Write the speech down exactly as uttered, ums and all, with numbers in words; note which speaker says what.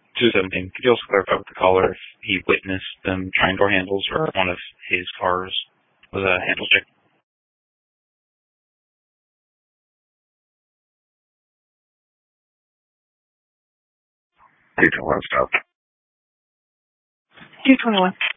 Speaker 1: two seventeen. Could you also clarify with the caller if he witnessed them trying door handles or if one of his cars was a handle check?
Speaker 2: two twenty-one stop.
Speaker 3: two twenty-one.